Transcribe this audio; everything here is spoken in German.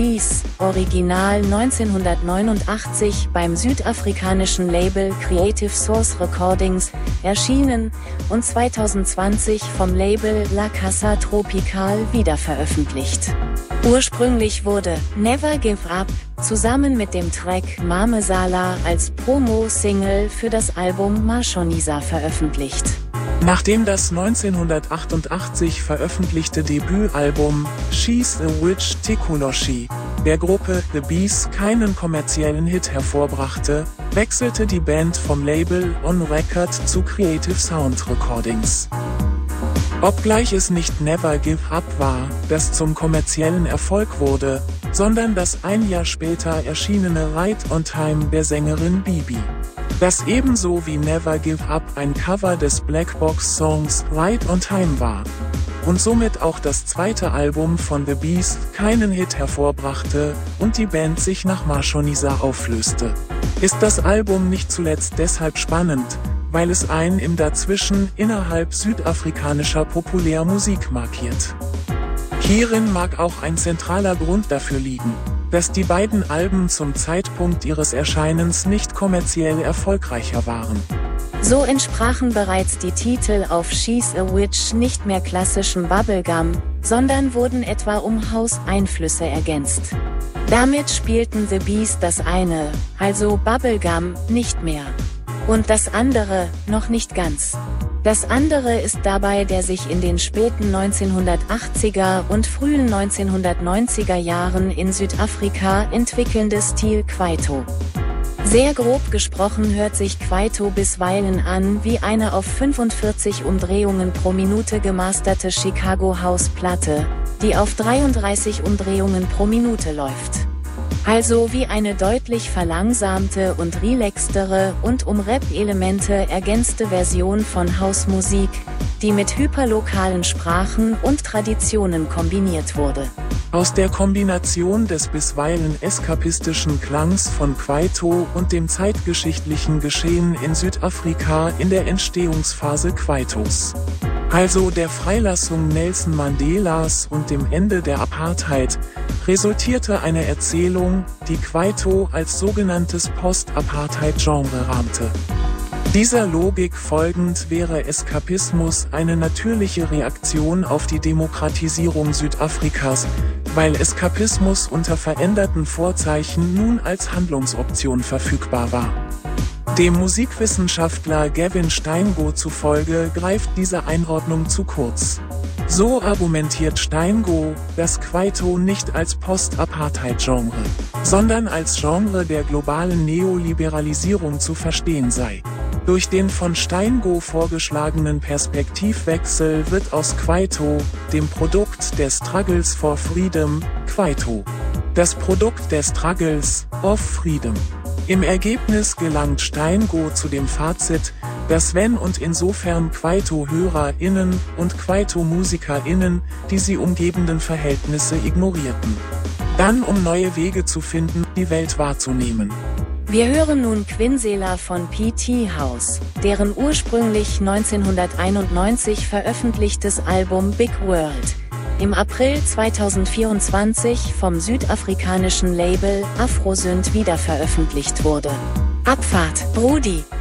Bees, original 1989 beim südafrikanischen Label Creative Source Recordings, erschienen und 2020 vom Label La Casa Tropical wiederveröffentlicht. Ursprünglich wurde Never Give Up zusammen mit dem Track Mame Sala als Promo-Single für das Album Mashonisa veröffentlicht. Nachdem das 1988 veröffentlichte Debütalbum She's a Witch Tikoloshi der Gruppe The Bees keinen kommerziellen Hit hervorbrachte, wechselte die Band vom Label On Record zu Creative Sound Recordings. Obgleich es nicht Never Give Up war, das zum kommerziellen Erfolg wurde, sondern das ein Jahr später erschienene Right on Time der Sängerin Bibi. Das ebenso wie Never Give Up ein Cover des Blackbox-Songs Right on Time war und somit auch das zweite Album von The Bees keinen Hit hervorbrachte und die Band sich nach Mashonisa auflöste. Ist das Album nicht zuletzt deshalb spannend, weil es ein im Dazwischen innerhalb südafrikanischer Populärmusik markiert. Hierin mag auch ein zentraler Grund dafür liegen, dass die beiden Alben zum Zeitpunkt ihres Erscheinens nicht kommerziell erfolgreicher waren. So entsprachen bereits die Titel auf She's a Witch nicht mehr klassischem Bubblegum, sondern wurden etwa um House-Einflüsse ergänzt. Damit spielten The Bees das eine, also Bubblegum, nicht mehr. Und das andere, noch nicht ganz. Das andere ist dabei der sich in den späten 1980er und frühen 1990er Jahren in Südafrika entwickelnde Stil Kwaito. Sehr grob gesprochen hört sich Kwaito bisweilen an wie eine auf 45 Umdrehungen pro Minute gemasterte Chicago House Platte, die auf 33 Umdrehungen pro Minute läuft. Also wie eine deutlich verlangsamte und relaxtere und um Rap-Elemente ergänzte Version von Hausmusik, die mit hyperlokalen Sprachen und Traditionen kombiniert wurde. Aus der Kombination des bisweilen eskapistischen Klangs von Kwaito und dem zeitgeschichtlichen Geschehen in Südafrika in der Entstehungsphase Kwaitos, also der Freilassung Nelson Mandelas und dem Ende der Apartheid, resultierte eine Erzählung, die Kwaito als sogenanntes Post-Apartheid-Genre rahmte. Dieser Logik folgend wäre Eskapismus eine natürliche Reaktion auf die Demokratisierung Südafrikas, weil Eskapismus unter veränderten Vorzeichen nun als Handlungsoption verfügbar war. Dem Musikwissenschaftler Gavin Steingos zufolge greift diese Einordnung zu kurz. So argumentiert Steingos, dass Kwaito nicht als Post-Apartheid-Genre, sondern als Genre der globalen Neoliberalisierung zu verstehen sei. Durch den von Steingos vorgeschlagenen Perspektivwechsel wird aus Kwaito, dem Produkt der Struggles for Freedom, Kwaito, das Produkt der Struggles of Freedom. Im Ergebnis gelangt Steingos zu dem Fazit, dass wenn und insofern Kwaito-HörerInnen und Kwaito-MusikerInnen die sie umgebenden Verhältnisse ignorierten, dann um neue Wege zu finden, die Welt wahrzunehmen. Wir hören nun Quinsela von PT House, deren ursprünglich 1991 veröffentlichtes Album Big World im April 2024 vom südafrikanischen Label Afrosynth wiederveröffentlicht wurde. Abfahrt, Brudi!